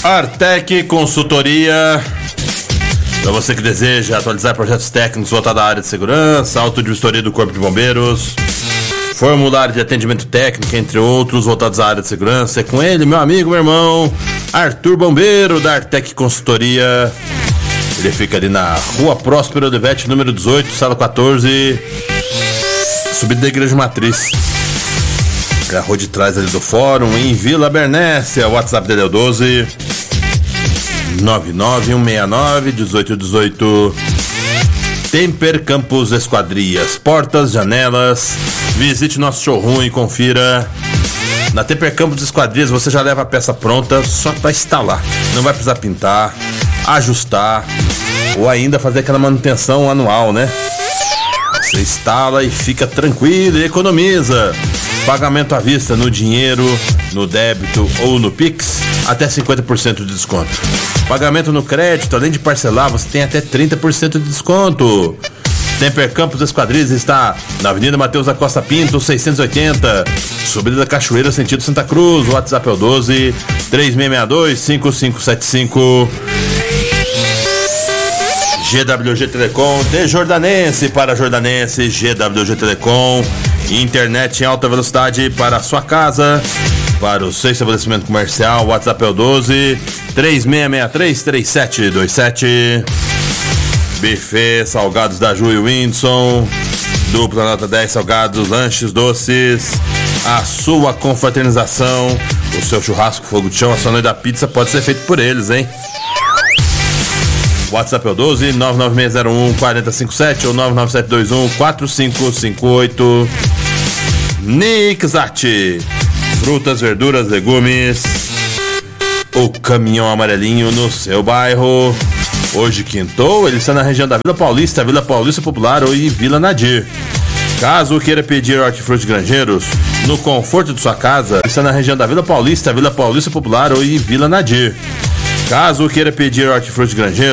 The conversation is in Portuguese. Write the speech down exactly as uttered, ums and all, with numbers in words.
Artec Consultoria. Para você que deseja atualizar projetos técnicos voltados à área de segurança, auto de vistoria do Corpo de Bombeiros, formulário de atendimento técnico, entre outros, voltados à área de segurança, é com ele, meu amigo, meu irmão, Arthur Bombeiro, da Artec Consultoria. Ele fica ali na Rua Próspero Odebete, número dezoito, sala quatorze, subida da Igreja Matriz. É a rua de trás ali do fórum, em Vila Bernécia. O WhatsApp dele é o doze nove nove um seis nove um oito um oito. Temper Campos Esquadrias, portas, janelas. Visite nosso showroom e confira. Na Temper Campos Esquadrias você já leva a peça pronta só para instalar. Não vai precisar pintar, ajustar ou ainda fazer aquela manutenção anual, né? Você instala e fica tranquilo e economiza. Pagamento à vista no dinheiro, no débito ou no Pix, até cinquenta por cento de desconto. Pagamento no crédito, além de parcelar, você tem até trinta por cento de desconto. Temper Campos Esquadrias está na Avenida Mateus da Costa Pinto, seiscentos e oitenta, subida da Cachoeira, sentido Santa Cruz. O WhatsApp é o doze três seis seis dois cinco cinco sete cinco. G W G Telecom, de Jordanense para Jordanense. G W G Telecom, internet em alta velocidade para a sua casa, para o seu estabelecimento comercial. O WhatsApp é o doze três seis seis três três sete dois sete. Buffet Salgados da Ju e Whindersson, dupla nota dez, salgados, lanches, doces. A sua confraternização, o seu churrasco, fogo de chão, a sua noite da pizza pode ser feito por eles, hein? WhatsApp é o doze nove nove seis zero um quatro zero cinco sete ou nove nove sete dois um quatro cinco cinco oito. Nixat, frutas, verduras, legumes. O caminhão amarelinho no seu bairro. Hoje quintou, ele está na região da Vila Paulista, Vila Paulista Popular ou em Vila Nadir. Caso queira pedir hortifruti Grangeiros no conforto de sua casa, ele está na região da Vila Paulista, Vila Paulista Popular ou em Vila Nadir. Caso queira pedir hortifruti Grangeiros